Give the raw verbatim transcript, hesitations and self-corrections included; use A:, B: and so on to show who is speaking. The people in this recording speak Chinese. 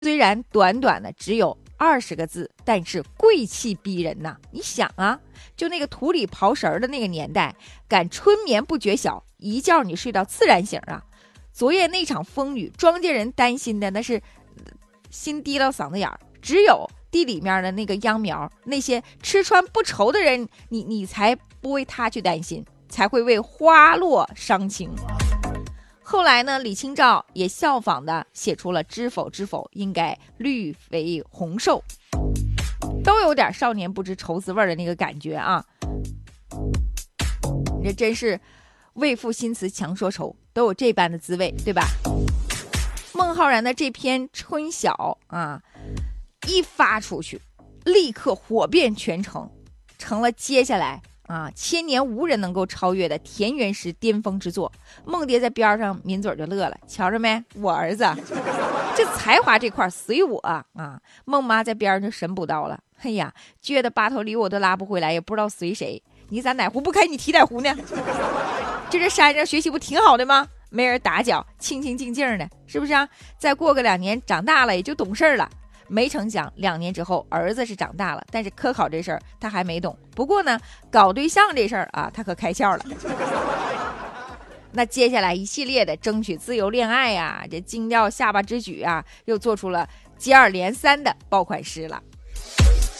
A: 虽然短短的只有二十个字，但是贵气逼人呐！你想啊，就那个土里刨食的那个年代，敢春眠不觉晓，一觉你睡到自然醒啊！昨夜那场风雨，庄稼人担心的那是心低到嗓子眼儿，只有地里面的那个秧苗，那些吃穿不愁的人，你你才不为他去担心，才会为花落伤情。后来呢，李清照也效仿的写出了知否知否，应该绿肥红瘦，都有点少年不知愁滋味的那个感觉啊。这真是为赋新词强说愁，都有这般的滋味，对吧？孟浩然的这篇《春晓》啊，一发出去，立刻火遍全城，成了接下来啊，千年无人能够超越的田园诗巅峰之作。梦蝶在边上抿嘴就乐了，瞧着没，我儿子这才华这块随我啊！孟妈在边上就神补刀了，哎呀，撅的八头驴我都拉不回来，也不知道随谁。你咋哪壶不开你提哪壶呢？这这山上学习不挺好的吗？没人打搅，清清静静的，是不是啊？再过个两年，长大了也就懂事了。没成想两年之后儿子是长大了，但是科考这事儿他还没懂。不过呢，搞对象这事儿啊，他可开窍了。那接下来一系列的争取自由恋爱啊，这惊掉下巴之举啊，又做出了接二连三的爆款诗了。